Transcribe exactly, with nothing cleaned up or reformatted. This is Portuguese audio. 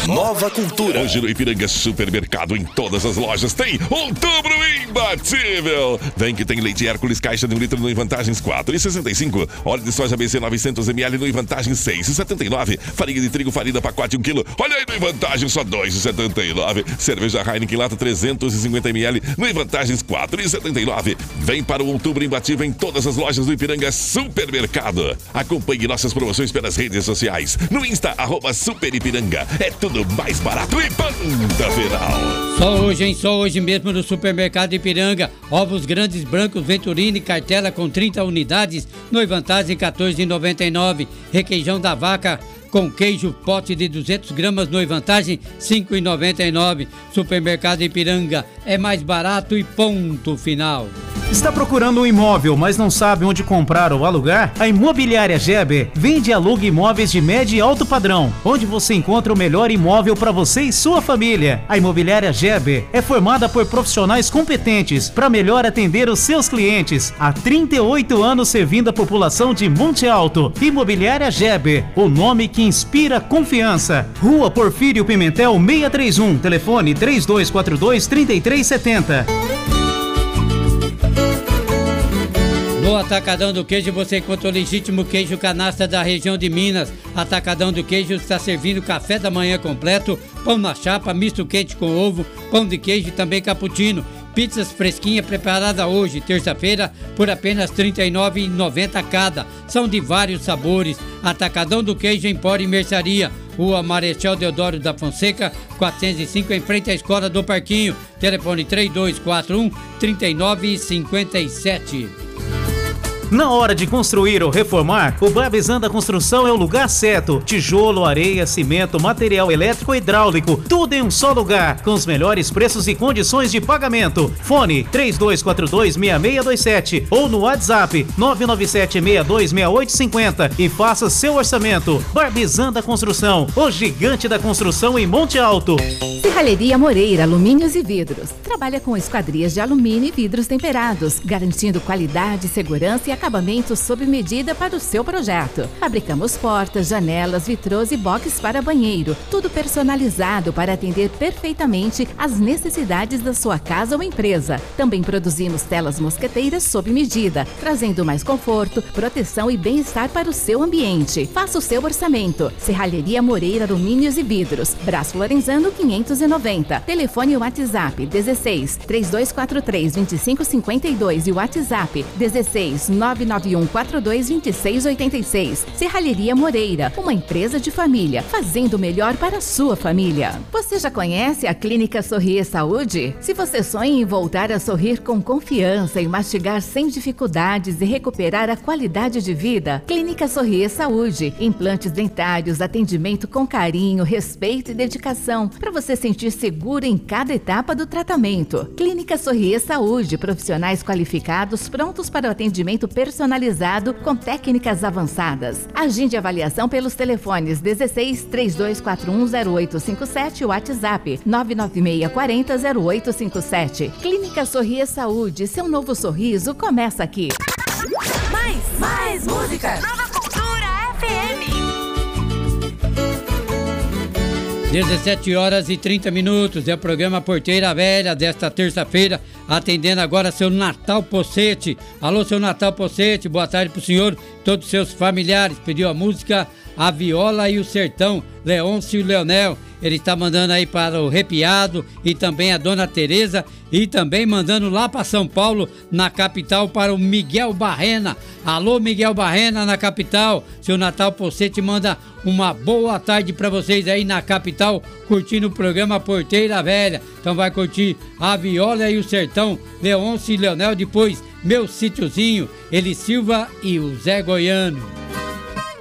Nova Cultura. Hoje no Ipiranga Supermercado, em todas as lojas, tem Outubro Imbatível. Vem que tem leite Hércules, caixa de um litro no Vantagens quatro e sessenta e cinco. Óleo de soja B C novecentos mililitros no Vantagens seis e setenta e nove. Farinha de trigo farina pacote um quilo. Olha aí no Vantagens só dois e setenta e nove. Cerveja Heineken lata trezentos e cinquenta mililitros no Vantagens quatro e setenta e nove. Vem para o Outubro Imbatível em todas as lojas do Ipiranga Supermercado. Acompanhe nossas promoções pelas redes sociais. No Insta, arroba Super Ipiranga. É tudo mais barato e ponta final. Só hoje, hein? Só hoje mesmo no Supermercado Ipiranga. Ovos grandes brancos Venturini e cartela com trinta unidades. No Vantagem quatorze reais e noventa e nove centavos. Requeijão da vaca com queijo pote de duzentas gramas no Vantagem cinco reais e noventa e nove centavos. Supermercado Ipiranga é mais barato e ponto final. Está procurando um imóvel, mas não sabe onde comprar ou alugar? A Imobiliária Geber vende e aluga imóveis de médio e alto padrão, onde você encontra o melhor imóvel para você e sua família. A Imobiliária Geber é formada por profissionais competentes para melhor atender os seus clientes. Há trinta e oito anos servindo a população de Monte Alto. Imobiliária Geber, o nome que inspira confiança. Rua Porfírio Pimentel seiscentos e trinta e um, telefone três dois quatro dois, três três sete zero. No Atacadão do Queijo você encontra o legítimo queijo canastra da região de Minas. Atacadão do Queijo está servindo café da manhã completo, pão na chapa, misto quente com ovo, pão de queijo e também cappuccino. Pizzas fresquinha preparada hoje, terça-feira, por apenas trinta e nove reais e noventa centavos cada. São de vários sabores. Atacadão do Queijo Empório e Mercearia. Rua Marechal Deodoro da Fonseca, quatrocentos e cinco, em frente à Escola do Parquinho. Telefone três dois quatro um, três nove cinco sete. Na hora de construir ou reformar, o Barbizanda Construção é o lugar certo. Tijolo, areia, cimento, material elétrico e hidráulico, tudo em um só lugar, com os melhores preços e condições de pagamento. Fone três dois quatro dois, seis seis dois sete ou no WhatsApp nove nove sete, seis dois seis oito cinco zero e faça seu orçamento. Barbizanda Construção, o gigante da construção em Monte Alto. Serralheria Moreira, alumínios e vidros. Trabalha com esquadrias de alumínio e vidros temperados, garantindo qualidade, segurança e acabamento sob medida para o seu projeto. Fabricamos portas, janelas, vitrôs e boxes para banheiro, tudo personalizado para atender perfeitamente às necessidades da sua casa ou empresa. Também produzimos telas mosqueteiras sob medida, trazendo mais conforto, proteção e bem-estar para o seu ambiente. Faça o seu orçamento. Serralheria Moreira, alumínios e vidros. Brás Florenzano quinhentos e noventa. Telefone e WhatsApp dezesseis, três dois quatro três, dois cinco cinco dois e WhatsApp dezesseis, nove nove um quatro dois, dois seis oito seis. Serralheria Moreira, uma empresa de família, fazendo o melhor para a sua família. Você já conhece a Clínica Sorrir Saúde? Se você sonha em voltar a sorrir com confiança e mastigar sem dificuldades e recuperar a qualidade de vida, Clínica Sorrir Saúde. Implantes dentários, atendimento com carinho, respeito e dedicação, para você sentir seguro em cada etapa do tratamento. Clínica Sorrir Saúde, profissionais qualificados prontos para o atendimento personalizado com técnicas avançadas. Agende avaliação pelos telefones dezesseis, três dois quatro um, zero oito cinco sete e WhatsApp nove nove seis quatro zero, zero oito cinco sete. Clínica Sorrir Saúde, seu novo sorriso começa aqui. Mais, mais música. Nova Cultura F M. dezessete horas e trinta minutos, é o programa Porteira Velha desta terça-feira, atendendo agora seu Natal Pocete. Alô, seu Natal Pocete, boa tarde pro senhor, todos os seus familiares. Pediu a música A Viola e o Sertão, Leôncio e Leonel. Ele está mandando aí para o Repiado e também a Dona Tereza, e também mandando lá para São Paulo, na capital, para o Miguel Barrena. Alô, Miguel Barrena, na capital. Seu Natal Pocete manda uma boa tarde para vocês aí na capital, curtindo o programa Porteira Velha. Então vai curtir A Viola e o Sertão, Leôncio e Leonel, depois Meu Sítiozinho, Eli Silva e o Zé Goiano.